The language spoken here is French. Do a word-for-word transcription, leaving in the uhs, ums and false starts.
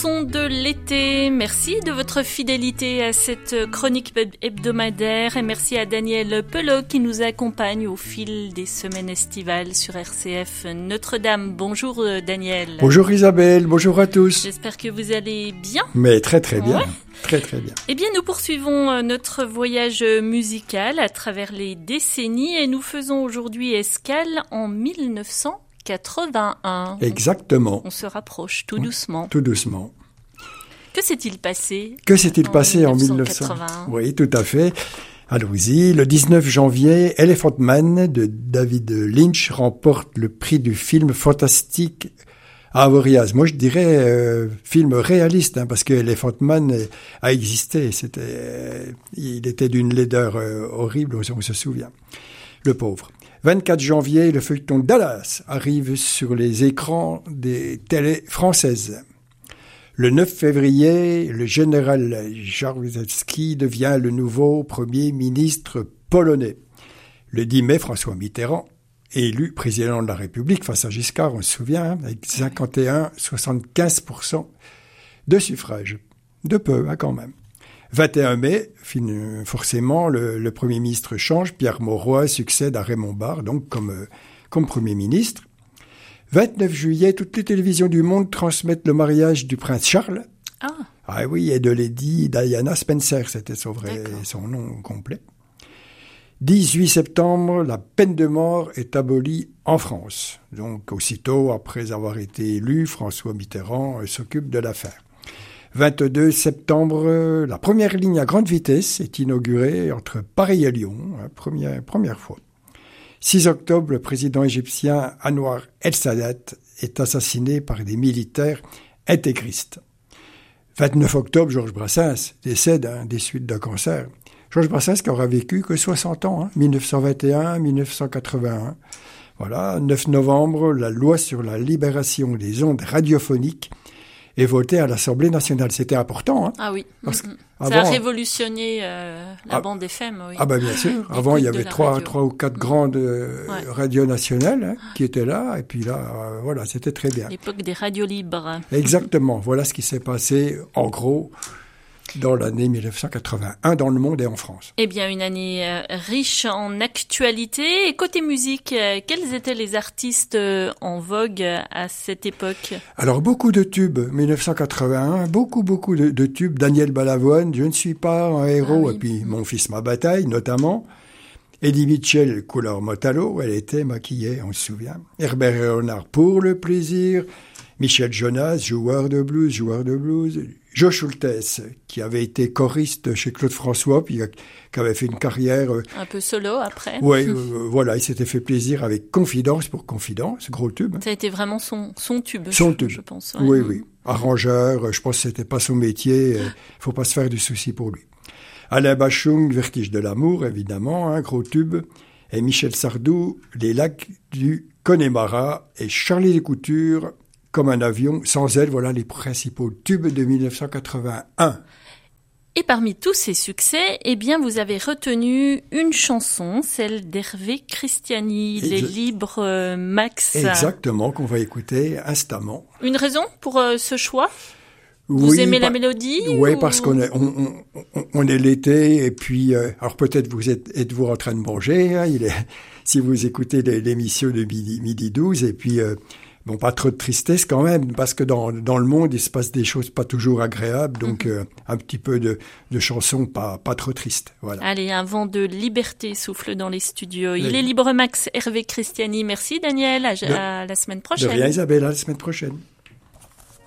chansons de l'été. Merci de votre fidélité à cette chronique hebdomadaire et merci à Daniel Pelot qui nous accompagne au fil des semaines estivales sur R C F Notre-Dame. Bonjour Daniel. Bonjour Isabelle, bonjour à tous. J'espère que vous allez bien. Mais très très bien, ouais. très très bien. Eh bien, nous poursuivons notre voyage musical à travers les décennies et nous faisons aujourd'hui escale en mille neuf cent quatre-vingt-un. Exactement. On se rapproche tout doucement. Tout doucement. Que s'est-il passé Que s'est-il en passé en mille mille neuf neuf cent cent quatre-vingt-un? Oui, tout à fait. Allons-y. Le dix-neuf janvier, Elephant Man de David Lynch remporte le prix du film fantastique à Avoriaz. Moi, je dirais euh, film réaliste, hein, parce que Elephant Man a existé. C'était, euh, il était d'une laideur euh, horrible, on se souvient. Le pauvre. vingt-quatre janvier, le feuilleton Dallas arrive sur les écrans des télés françaises. Le neuf février, le général Jaruzelski devient le nouveau premier ministre polonais. Le dix mai, François Mitterrand est élu président de la République face à Giscard, on se souvient, hein, avec cinquante et un virgule soixante-quinze pour cent de suffrage. De peu, hein, quand même. vingt et un mai, forcément, le, le Premier ministre change. Pierre Mauroy succède à Raymond Barre, donc comme, euh, comme Premier ministre. vingt-neuf juillet, toutes les télévisions du monde transmettent le mariage du prince Charles. Ah, Ah oui, et de Lady Diana Spencer, c'était son vrai, D'accord. son nom complet. dix-huit septembre, la peine de mort est abolie en France. Donc, aussitôt, après avoir été élu, François Mitterrand euh, s'occupe de l'affaire. vingt-deux septembre, la première ligne à grande vitesse est inaugurée entre Paris et Lyon, hein, première, première fois. six octobre, le président égyptien Anwar el-Sadat est assassiné par des militaires intégristes. vingt-neuf octobre, Georges Brassens décède hein, des suites d'un cancer. Georges Brassens qui aura vécu que soixante ans, hein, mille neuf cent vingt et un à mille neuf cent quatre-vingt-un. Voilà, neuf novembre, la loi sur la libération des ondes radiophoniques est votée à l'Assemblée nationale. C'était important. Hein, ah oui. parce que Mm-hmm. avant, Ça a révolutionné euh, la ah, bande F M. Oui. Ah ben bien sûr. Avant, il y avait trois, trois ou quatre mmh. grandes euh, ouais. radios nationales hein, qui étaient là. Et puis là, euh, voilà, c'était très bien. L'époque des radios libres. Exactement. Voilà ce qui s'est passé, en gros, dans l'année mille neuf cent quatre-vingt-un, dans le monde et en France. Eh bien, une année euh, riche en actualité. Et côté musique, euh, quels étaient les artistes euh, en vogue euh, à cette époque? Alors, beaucoup de tubes, mille neuf cent quatre-vingt-un, beaucoup, beaucoup de, de tubes. Daniel Balavoine, Je ne suis pas un héros, Ah oui. et puis Mon fils, ma bataille, notamment. Eddie Mitchell, couleur Motalo, elle était maquillée, on se souvient. Herbert Léonard, Pour le plaisir. Michel Jonas, joueur de blues, joueur de blues. Joe Schultes, qui avait été choriste chez Claude François, puis qui avait fait une carrière... Euh, Un peu solo après. Oui, euh, voilà, il s'était fait plaisir avec Confidence pour Confidence, gros tube. Ça a été vraiment son, son tube, Son je, tube. je pense. Ouais. Oui, oui. Arrangeur, je pense que c'était pas son métier, il faut pas se faire du souci pour lui. Alain Bachung, Vertige de l'amour, évidemment, un gros tube. Et Michel Sardou, Les lacs du Connemara. Et Charlie Descoutures, Comme un avion, sans elle, voilà les principaux tubes de mille neuf cent quatre-vingt-un. Et parmi tous ces succès, eh bien, vous avez retenu une chanson, celle d'Hervé Christiani, Exa- Les Libres euh, Max. Exactement, qu'on va écouter instamment. Une raison pour euh, ce choix? Vous Oui, aimez la pa- mélodie? Oui, ou... parce qu'on est, on, on, on est l'été, et puis, euh, alors peut-être vous êtes, êtes-vous en train de manger, hein, il est, si vous écoutez l'émission de midi, midi douze, et puis, euh, bon, pas trop de tristesse quand même, parce que dans, dans le monde, il se passe des choses pas toujours agréables, donc euh, un petit peu de, de chansons pas, pas trop tristes. Voilà. Allez, un vent de liberté souffle dans les studios. Il Oui. est libre Max, Hervé Christiani. Merci Daniel, à, De- à la semaine De prochaine. rien Isabelle, à la semaine prochaine.